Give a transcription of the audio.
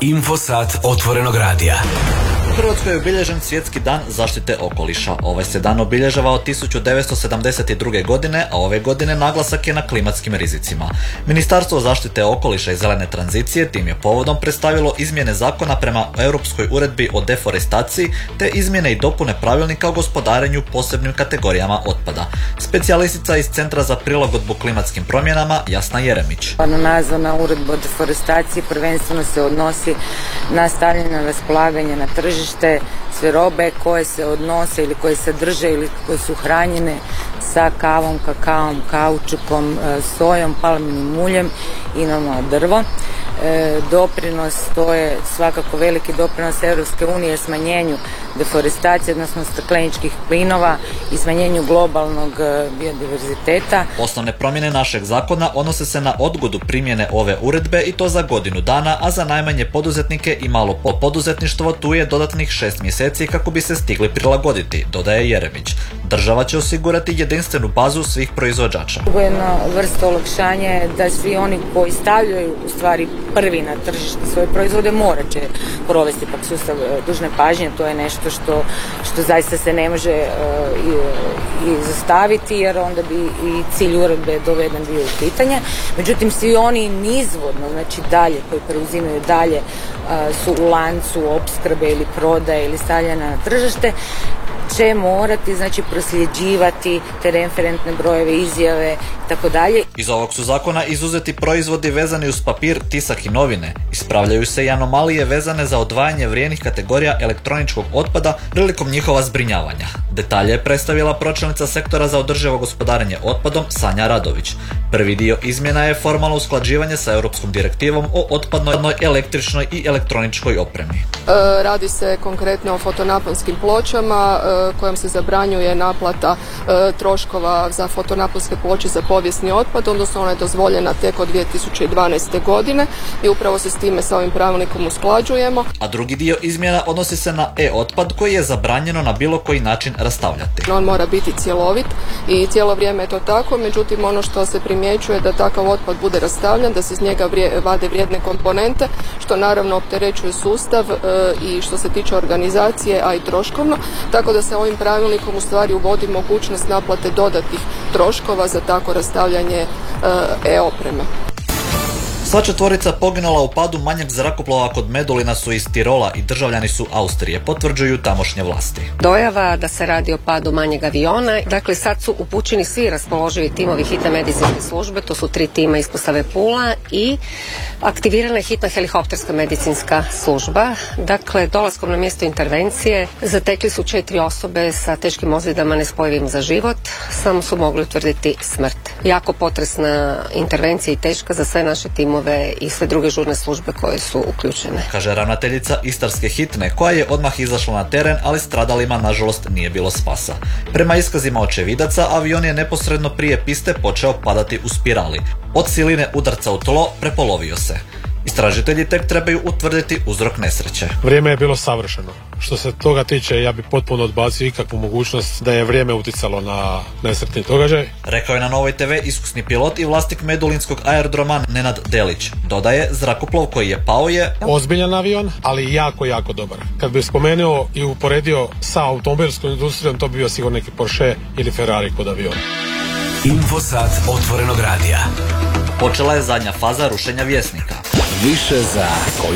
Infosat otvorenog radija. U Hrvatskoj je obilježen Svjetski dan zaštite okoliša. Ovaj se dan obilježava od 1972. godine, a ove godine naglasak je na klimatskim rizicima. Ministarstvo zaštite okoliša i zelene tranzicije tim je povodom predstavilo izmjene zakona prema Europskoj uredbi o deforestaciji te izmjene i dopune pravilnika o gospodarenju posebnim kategorijama otpada. Specijalistica iz Centra za prilagodbu klimatskim promjenama Jasna Jeremić. Nazvana uredba o deforestaciji prvenstveno se odnosi na stavljanje na raspolaganje na tržište sve robe koje se odnose ili koje sadrže ili koje su hranjene sa kavom, kakaom, kaučukom, sojom, palminim uljem i normalno drvo. Doprinos, to je svakako veliki doprinos Europske unije smanjenju deforestacije, odnosno stakleničkih plinova i smanjenju globalnog biodiverziteta. Osnovne promjene našeg zakona odnose se na odgodu primjene ove uredbe i to za godinu dana, a za najmanje poduzetnike i malo poduzetništvo tu je dodatnih 6 mjeseci kako bi se stigli prilagoditi, dodaje Jeremić. Država će osigurati jedinstvenu bazu svih proizvođača. Jedna vrsta olakšanja je da svi oni koji stavljaju u stvari prvi na tržište svoje proizvode morat će provesti pak sustav dužne pažnje. To je nešto što zaista se ne može izostaviti jer onda bi i cilj uredbe doveden bio u pitanje. Međutim, svi oni nizvodno, znači dalje, koji preuzimaju dalje su u lancu opskrbe ili prodaje ili stavljanja na tržište, će morati znači prosljeđivati te referentne brojeve, izjave i tako dalje. Iz ovog su zakona izuzeti proizvodi vezani uz papir, tisak i novine. Ispravljaju se i anomalije vezane za odvajanje vrijednih kategorija elektroničkog otpada prilikom njihova zbrinjavanja. Detalje je predstavila pročelnica sektora za održivo gospodarenje otpadom Sanja Radović. Prvi dio izmjena je formalno usklađivanje sa Europskom direktivom o otpadnoj električnoj i elektroničkoj opremi. Radi se konkretno o fotonaponskim pločama kojom se zabranjuje naplata troškova za fotonaponske ploče za povijesni otpad, odnosno ona je dozvoljena tek od 2012. godine i upravo se s time sa ovim pravilnikom usklađujemo. A drugi dio izmjena odnosi se na e-otpad koji je zabranjeno na bilo koji način rastavljati. On mora biti cjelovit i cijelo vrijeme je to tako, međutim ono što se primjećuje da takav otpad bude rastavljan, da se iz njega vade vrijedne komponente, što naravno opterećuje sustav i što se tiče organizacije, a i troškovno, tako da se ovim pravilnikom u stvari uvodi mogućnost naplate dodatnih troškova za tako rastavljanje e-opreme. Sva četvorica poginula u padu manjeg zrakoplova kod Medulina su iz Tirola i državljani su Austrije, potvrđuju tamošnje vlasti. Dojava da se radi o padu manjeg aviona, dakle sad su upućeni svi raspoloživi timovi hitne medicinske službe, to su 3 tima ispostave Pula i aktivirana je hitna helikopterska medicinska služba. Dakle, dolaskom na mjesto intervencije zatekli su 4 osobe sa teškim ozljedama nespojivim za život, samo su mogli utvrditi smrt. Jako potresna intervencija i teška za sve naše timove i sve druge žurne službe koje su uključene. Kaže ravnateljica Istarske hitne, koja je odmah izašla na teren, ali stradalima nažalost nije bilo spasa. Prema iskazima očevidaca, avion je neposredno prije piste počeo padati u spirali. Od siline udarca u tlo prepolovio se. Istražitelji tek trebaju utvrditi uzrok nesreće. Vrijeme je bilo savršeno. Što se toga tiče, ja bi potpuno odbacio ikakvu mogućnost da je vrijeme uticalo na nesretni događaj. Rekao je na Novoj TV iskusni pilot i vlasnik medulinskog aerodroma Nenad Delić. Dodaje, zrakoplov koji je pao je ozbiljan avion, ali jako, jako dobar. Kad bi spomenuo i uporedio sa automobilskom industrijom, to bi bio sigurno neki Porsche ili Ferrari kod aviona. Infosat otvorenog radija. Počela je zadnja faza rušenja Vjesnika. Više za